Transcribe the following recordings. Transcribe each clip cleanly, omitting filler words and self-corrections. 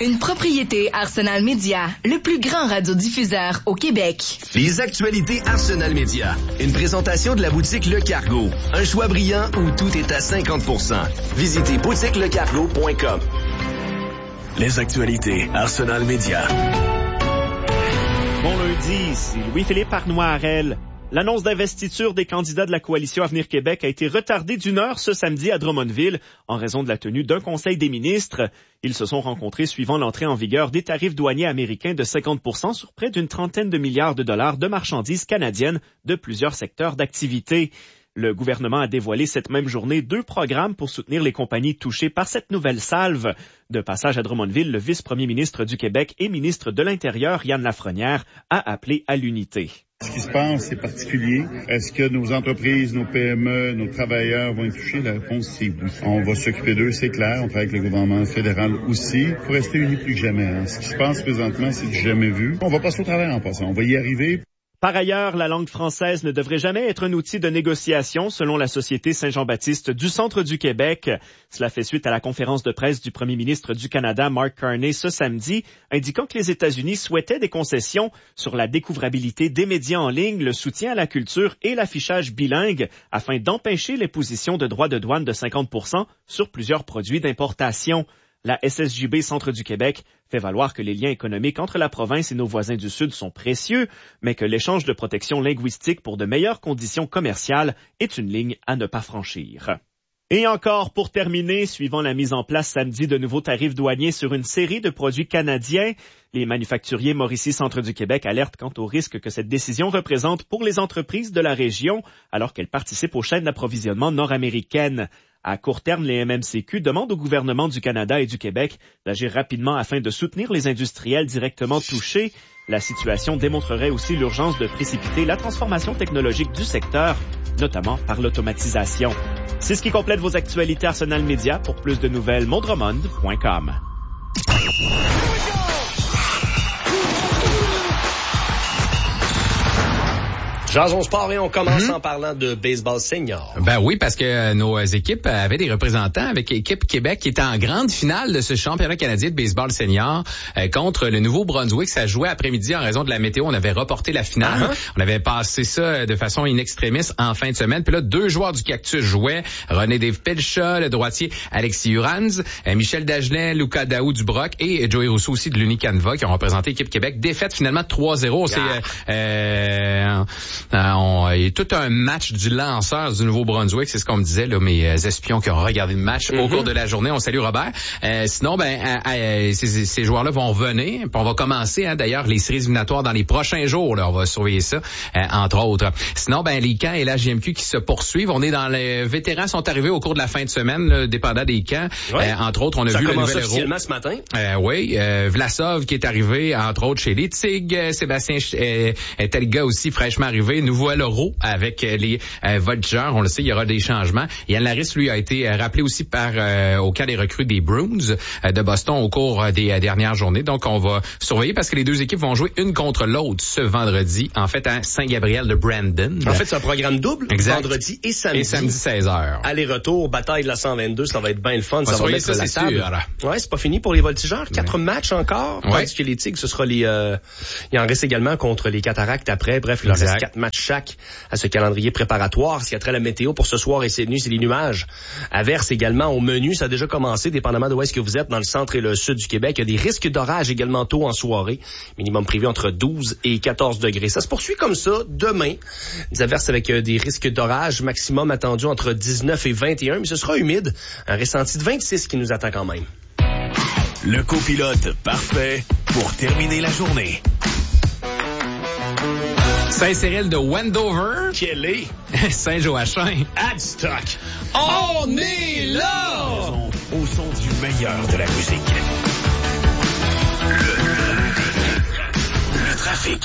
Une propriété Arsenal Média, le plus grand radiodiffuseur au Québec. Les actualités Arsenal Média. Une présentation de la boutique Le Cargo. Un choix brillant où tout est à 50%. Visitez boutiquelecargo.com. Les actualités Arsenal Média. Bon lundi, ici Louis-Philippe Arnoirel. L'annonce d'investiture des candidats de la coalition Avenir Québec a été retardée d'1 heure ce samedi à Drummondville en raison de la tenue d'un conseil des ministres. Ils se sont rencontrés suivant l'entrée en vigueur des tarifs douaniers américains de 50% sur près d'une trentaine de milliards de dollars de marchandises canadiennes de plusieurs secteurs d'activité. Le gouvernement a dévoilé cette même journée 2 programmes pour soutenir les compagnies touchées par cette nouvelle salve. De passage à Drummondville, le vice-premier ministre du Québec et ministre de l'Intérieur, Yann Lafrenière, a appelé à l'unité. Ce qui se passe, c'est particulier. Est-ce que nos entreprises, nos PME, nos travailleurs vont être touchés? La réponse, c'est oui. On va s'occuper d'eux, c'est clair. On travaille avec le gouvernement fédéral aussi. Il faut rester unis plus que jamais. Ce qui se passe présentement, c'est du jamais vu. On va passer au travail en passant. On va y arriver. Par ailleurs, la langue française ne devrait jamais être un outil de négociation, selon la Société Saint-Jean-Baptiste du Centre du Québec. Cela fait suite à la conférence de presse du premier ministre du Canada, Mark Carney, ce samedi, indiquant que les États-Unis souhaitaient des concessions sur la découvrabilité des médias en ligne, le soutien à la culture et l'affichage bilingue, afin d'empêcher l'imposition de droits de douane de 50% sur plusieurs produits d'importation. La SSJB Centre du Québec fait valoir que les liens économiques entre la province et nos voisins du Sud sont précieux, mais que l'échange de protection linguistique pour de meilleures conditions commerciales est une ligne à ne pas franchir. Et encore, pour terminer, suivant la mise en place samedi de nouveaux tarifs douaniers sur une série de produits canadiens, les manufacturiers Mauricie Centre du Québec alertent quant au risque que cette décision représente pour les entreprises de la région, alors qu'elles participent aux chaînes d'approvisionnement nord-américaines. À court terme, les MMCQ demandent au gouvernement du Canada et du Québec d'agir rapidement afin de soutenir les industriels directement touchés. La situation démontrerait aussi l'urgence de précipiter la transformation technologique du secteur, notamment par l'automatisation. C'est ce qui complète vos actualités Arsenal Média. Pour plus de nouvelles, mondromond.com. Jason Sport et on commence en parlant de baseball senior. Ben oui, parce que nos équipes avaient des représentants avec l'équipe Québec qui était en grande finale de ce championnat canadien de baseball senior contre le Nouveau-Brunswick. Ça jouait après-midi en raison de la météo. On avait reporté la finale. On avait passé ça de façon in extremis en fin de semaine. Puis là, 2 joueurs du Cactus jouaient. René-Dave Pelcha, le droitier Alexis Uranz, Michel Dagenet, Lucas Daou du Broc et Joey Rousseau aussi de l'Unicanva qui ont représenté l'équipe Québec. Défaite finalement de 3-0. Il y a tout un match du lanceur du Nouveau-Brunswick, c'est ce qu'on me disait, là, mes espions qui ont regardé le match au cours de la journée. On salue Robert. Sinon, ces joueurs-là vont venir. Puis on va commencer, d'ailleurs, les séries éliminatoires dans les prochains jours. Là, on va surveiller ça, entre autres. Sinon, les camps et la JMQ qui se poursuivent. On est dans les vétérans sont arrivés au cours de la fin de semaine, là, dépendant des camps. Ouais. Entre autres, on a vu le nouvel héros. Officiellement ce matin. Oui, Vlasov qui est arrivé, entre autres, chez les Tigres. Sébastien Telga aussi, fraîchement arrivé. Nouveau Loro avec les Vultures. On le sait, il y aura des changements. Yann Laris, lui, a été rappelé aussi au camp des recrues des Bruins de Boston au cours des dernières journées. Donc, on va surveiller parce que les 2 équipes vont jouer une contre l'autre ce vendredi, en fait, à Saint-Gabriel de Brandon. En fait, c'est un programme double, exact. Vendredi et samedi. Et samedi, 16h. Aller-retour, bataille de la 122, ça va être bien le fun. Ça va mettre ça, la table. Sûr. Ouais, c'est pas fini pour les Voltigeurs. 4 matchs encore. Tandis que les Tigres, ce sera il en reste également contre les Cataractes après. Bref, il en reste 4 matchs chaque à ce calendrier préparatoire. Ce qui a trait à la météo pour ce soir et cette nuit, c'est les nuages. Averses également au menu. Ça a déjà commencé, dépendamment de où est-ce que vous êtes, dans le centre et le sud du Québec. Il y a des risques d'orage également tôt en soirée. Minimum prévu entre 12 et 14 degrés. Ça se poursuit comme ça demain. Des averses avec des risques d'orage. Maximum attendu entre 19 et 21. Mais ce sera humide. Un ressenti de 26 qui nous attend quand même. Le copilote parfait pour terminer la journée. Saint-Cyril de Wendover. Kelly. Saint-Joachim. Adstock. On est là! Au son du meilleur de la musique. Le trafic.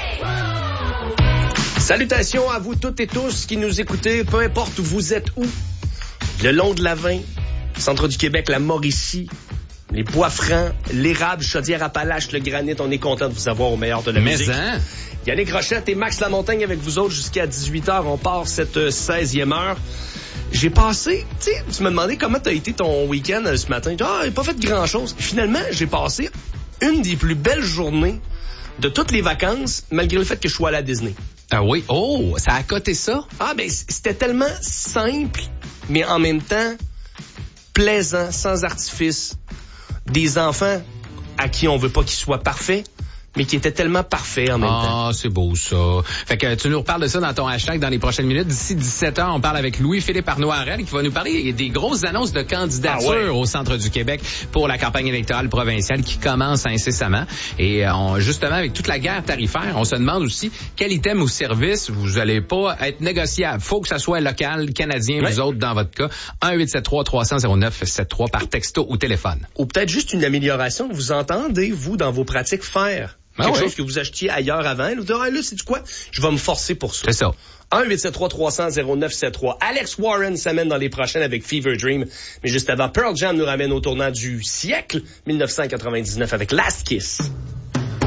Salutations à vous toutes et tous qui nous écoutez, peu importe où vous êtes où. Le long de l'Avin, centre du Québec, la Mauricie, les Bois-Francs, l'Érable, Chaudière-Appalaches, le Granit. On est content de vous avoir au meilleur de la musique. Yannick Rochette et Max Lamontagne avec vous autres jusqu'à 18h. On part cette 16e heure. j'ai passé, tu me demandais comment t'as été ton week-end ce matin. J'ai pas fait grand-chose. Finalement, j'ai passé une des plus belles journées de toutes les vacances, malgré le fait que je sois allé à Disney. Ah oui? Oh, ça a coté ça? Ah, ben, c'était tellement simple, mais en même temps, plaisant, sans artifice. Des enfants à qui on veut pas qu'ils soient parfaits, mais qui étaient tellement parfaits en même temps. Ah, c'est beau, ça. Fait que tu nous reparles de ça dans ton hashtag dans les prochaines minutes. D'ici 17h, on parle avec Louis-Philippe Arnaud-Harel qui va nous parler des grosses annonces de candidature au centre du Québec pour la campagne électorale provinciale qui commence incessamment. Et justement, avec toute la guerre tarifaire, on se demande aussi quel item ou service vous allez pas être négociable. Faut que ça soit local, canadien, vous autres, dans votre cas. 1-873-300-0973 par texto ou téléphone. Ou peut-être juste une amélioration que vous entendez, vous, dans vos pratiques faire. Quelque chose que vous achetiez ailleurs avant. Vous dites, là, c'est quoi? Je vais me forcer pour ça. C'est ça. 1-873-300-0973. Alex Warren s'amène dans les prochaines avec Fever Dream. Mais juste avant, Pearl Jam nous ramène au tournant du siècle 1999 avec Last Kiss.